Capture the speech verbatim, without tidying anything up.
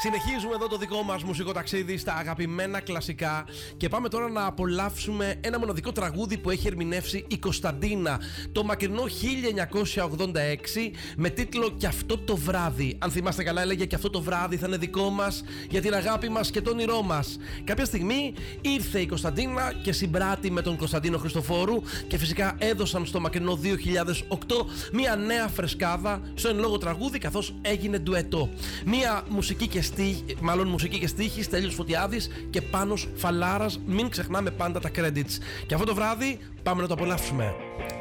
Συνεχίζουμε εδώ το δικό μας μουσικό ταξίδι στα αγαπημένα κλασικά και πάμε τώρα να απολαύσουμε ένα μοναδικό τραγούδι που έχει ερμηνεύσει η Κωνσταντίνα το μακρινό χίλια εννιακόσια ογδόντα έξι με τίτλο «Κι αυτό το βράδυ». Αν θυμάστε καλά, έλεγε «Κι αυτό το βράδυ θα είναι δικό μας για την αγάπη μας και το όνειρό μας». Κάποια στιγμή ήρθε η Κωνσταντίνα και συμπράττει με τον Κωνσταντίνο Χριστοφόρου και φυσικά έδωσαν στο μακρινό δύο χιλιάδες οκτώ μια νέα φρεσκάδα στο εν λόγω τραγούδι, καθώς έγινε ντουέτο. Μια μουσική και στίχη, μάλλον μουσική και στίχη, Στέλιος Φωτιάδης και Πάνος Φαλάρας. Μην ξεχνάμε πάντα τα credits. Και αυτό το βράδυ πάμε να το απολαύσουμε.